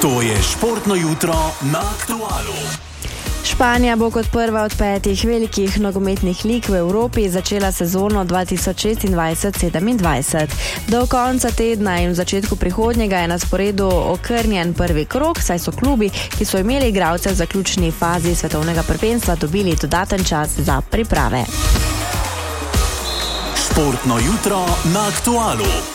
To je športno jutro na Aktualu. Španija bo kot prva od 5 velikih nogometnih lig v Evropi začela sezono 2026-27. Do konca tedna in v začetku prihodnjega je na sporedu okrnjen prvi krog, saj so klubi, ki so imeli igralce v zaključni fazi svetovnega prvenstva, dobili dodaten čas za priprave. Športno jutro na Aktualu.